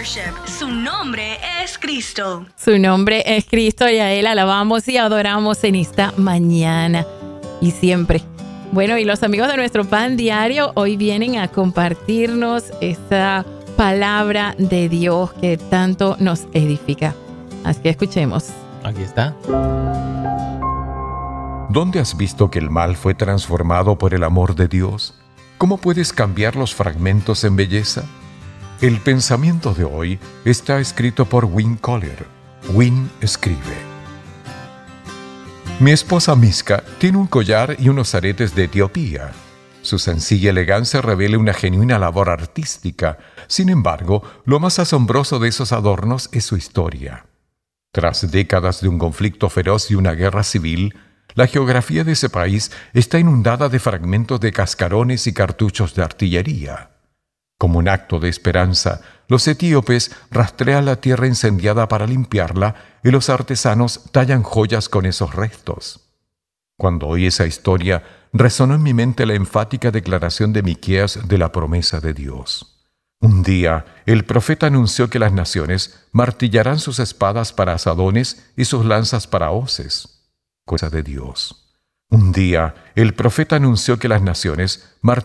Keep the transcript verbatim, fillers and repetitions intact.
Worship. Su nombre es Cristo. Su nombre es Cristo y a Él alabamos y adoramos en esta mañana y siempre. Bueno, y los amigos de nuestro Pan Diario hoy vienen a compartirnos esta palabra de Dios que tanto nos edifica. Así que escuchemos. Aquí está. ¿Dónde has visto que el mal fue transformado por el amor de Dios? ¿Cómo puedes cambiar los fragmentos en belleza? El pensamiento de hoy está escrito por Win Collier. Win escribe: Mi esposa Miska tiene un collar y unos aretes de Etiopía. Su sencilla elegancia revela una genuina labor artística. Sin embargo, lo más asombroso de esos adornos es su historia. Tras décadas de un conflicto feroz y una guerra civil, la geografía de ese país está inundada de fragmentos de cascarones y cartuchos de artillería. Como un acto de esperanza, los etíopes rastrean la tierra incendiada para limpiarla y los artesanos tallan joyas con esos restos. Cuando oí esa historia, resonó en mi mente la enfática declaración de Miqueas de la promesa de Dios. Un día, el profeta anunció que las naciones martillarán sus espadas para asadones y sus lanzas para hoces. Cosa de Dios. Un día, el profeta anunció que las naciones martillarán